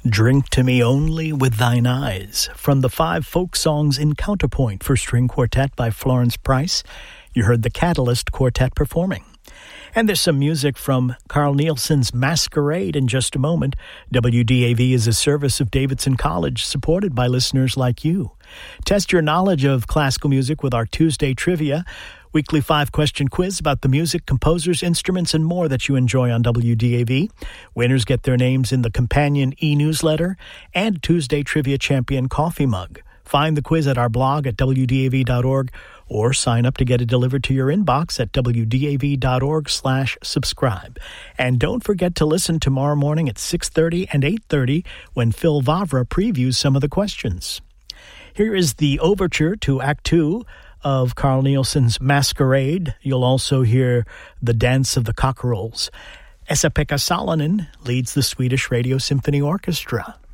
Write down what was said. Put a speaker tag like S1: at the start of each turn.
S1: Drink to Me Only with Thine Eyes, from the 5 folk songs in Counterpoint for String Quartet by Florence Price. You heard the Catalyst Quartet performing. And there's some music from Carl Nielsen's Masquerade in just a moment. WDAV is a service of Davidson College, supported by listeners like you. Test your knowledge of classical music with our Tuesday Trivia, weekly 5-question quiz about the music, composers, instruments, and more that you enjoy on WDAV. Winners get their names in the companion e-newsletter and Tuesday Trivia Champion coffee mug. Find the quiz at our blog at WDAV.org or sign up to get it delivered to your inbox at WDAV.org/subscribe. And don't forget to listen tomorrow morning at 6:30 and 8:30 when Phil Vavra previews some of the questions. Here is the overture to Act 2 of Carl Nielsen's Masquerade. You'll also hear the Dance of the Cockerels. Esa-Pekka Salonen leads the Swedish Radio Symphony Orchestra.